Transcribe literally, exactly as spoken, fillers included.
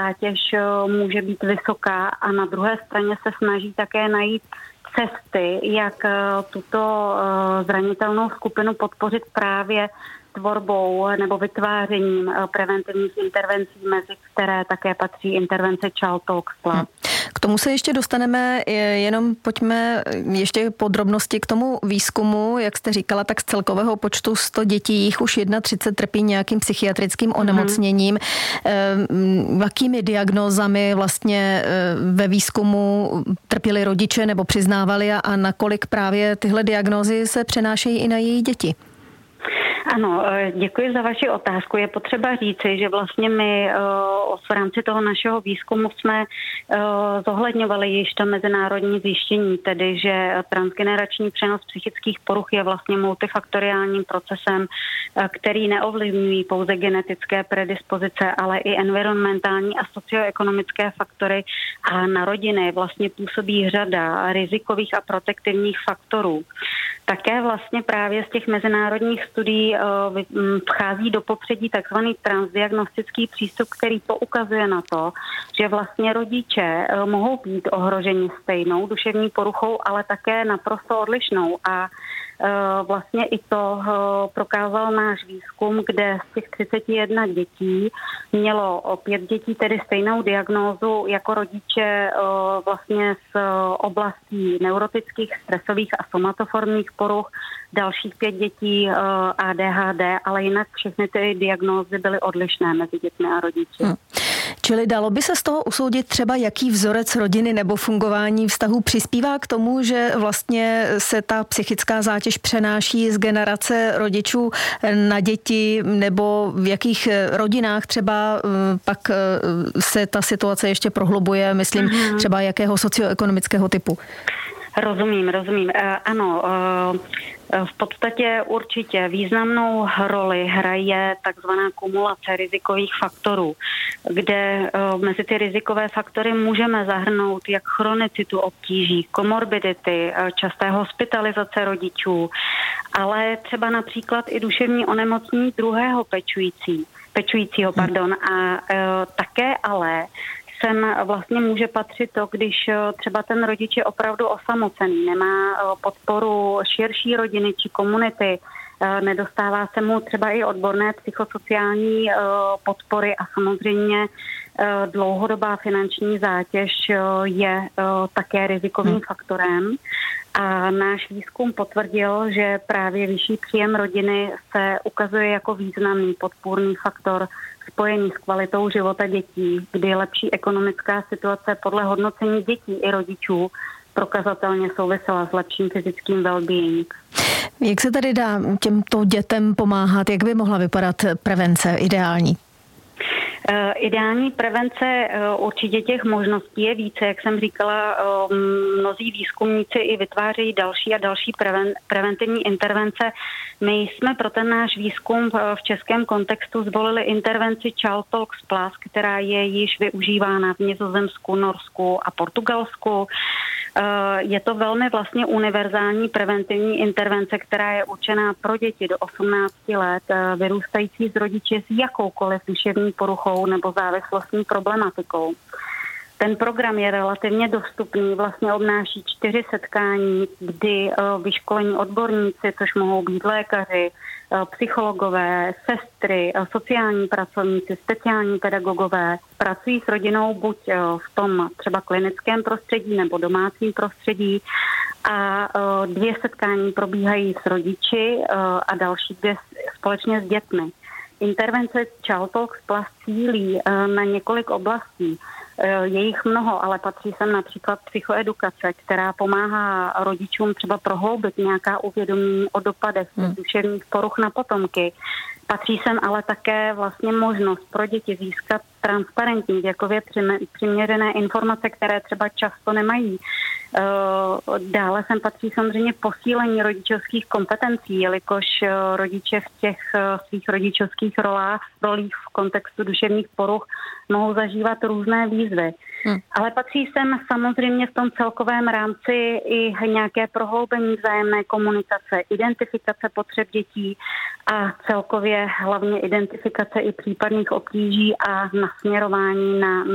zátěž může být vysoká a na druhé straně se snaží také najít cesty, jak tuto zranitelnou skupinu podpořit právě tvorbou nebo vytvářením preventivních intervencí, mezi které také patří intervence Child Talks Plus. K tomu se ještě dostaneme, jenom pojďme ještě podrobnosti k tomu výzkumu. Jak jste říkala, tak z celkového počtu sto dětí jich už třicet jedna trpí nějakým psychiatrickým onemocněním. Mm. Jakými diagnózami vlastně ve výzkumu trpěli rodiče nebo přiznávali a nakolik právě tyhle diagnózy se přenášejí i na její děti? Ano, děkuji za vaši otázku. Je potřeba říci, že vlastně my v rámci toho našeho výzkumu jsme zohledňovali již to mezinárodní zjištění, tedy že transgenerační přenos psychických poruch je vlastně multifaktoriálním procesem, který neovlivňují pouze genetické predispozice, ale i environmentální a socioekonomické faktory a na rodiny vlastně působí řada rizikových a protektivních faktorů. Také vlastně právě z těch mezinárodních studií vchází do popředí takzvaný transdiagnostický přístup, který poukazuje na to, že vlastně rodiče mohou být ohroženi stejnou duševní poruchou, ale také naprosto odlišnou. A vlastně i to prokázal náš výzkum, kde z těch třicet jedna dětí mělo pět dětí tedy stejnou diagnózu jako rodiče vlastně z oblastí neurotických, stresových a somatoformních poruch, dalších pět dětí A D H D, ale jinak všechny ty diagnózy byly odlišné mezi dětmi a rodiči. Hmm. Čili dalo by se z toho usoudit třeba, jaký vzorec rodiny nebo fungování vztahu přispívá k tomu, že vlastně se ta psychická zátěž přenáší z generace rodičů na děti, nebo v jakých rodinách třeba pak se ta situace ještě prohlubuje, myslím mm-hmm. třeba jakého socioekonomického typu? Rozumím, rozumím. Ano, v podstatě určitě významnou roli hraje takzvaná kumulace rizikových faktorů, kde mezi ty rizikové faktory můžeme zahrnout jak chronicitu obtíží, komorbidity, časté hospitalizace rodičů, ale třeba například i duševní onemocnění druhého pečující, pečujícího. Pardon, a také ale sem vlastně může patřit to, když třeba ten rodič je opravdu osamocený, nemá podporu širší rodiny či komunity, nedostává se mu třeba i odborné psychosociální podpory a samozřejmě dlouhodobá finanční zátěž je také rizikovým faktorem. A náš výzkum potvrdil, že právě vyšší příjem rodiny se ukazuje jako významný podpůrný faktor spojený s kvalitou života dětí, kdy lepší ekonomická situace podle hodnocení dětí i rodičů prokazatelně souvisela s lepším fyzickým well-being. Jak se tedy dá těmto dětem pomáhat? Jak by mohla vypadat prevence ideální? Ideální prevence určitě těch možností je více, jak jsem říkala, mnozí výzkumníci i vytvářejí další a další preven, preventivní intervence. My jsme pro ten náš výzkum v českém kontextu zvolili intervenci Child Talks Plus, která je již využívána v Nizozemsku, Norsku a Portugalsku. Je to velmi vlastně univerzální preventivní intervence, která je určená pro děti do osmnácti let, vyrůstající z rodiče s jakoukoliv duševní poruchou nebo závislostní problematikou. Ten program je relativně dostupný, vlastně obnáší čtyři setkání, kdy vyškolení odborníci, což mohou být lékaři, psychologové, sestry, sociální pracovníci, speciální pedagogové, pracují s rodinou buď v tom třeba klinickém prostředí nebo domácím prostředí a dvě setkání probíhají s rodiči a další dvě společně s dětmi. Intervence Child Talks Plus cílí na několik oblastí. Je jich mnoho, ale patří sem například psychoedukace, která pomáhá rodičům třeba prohloubit nějaká uvědomění o dopadech hmm. duševních poruch na potomky. Patří sem ale také vlastně možnost pro děti získat transparentní, věkově přiměřené informace, které třeba často nemají. Dále sem patří samozřejmě posílení rodičovských kompetencí, jelikož rodiče v těch svých rodičovských rolách, rolích v kontextu duševních poruch mohou zažívat různé výzvy. Hmm. Ale patří sem samozřejmě v tom celkovém rámci i nějaké prohloubení vzájemné komunikace, identifikace potřeb dětí a celkově hlavně identifikace i případných obtíží a nasměrování na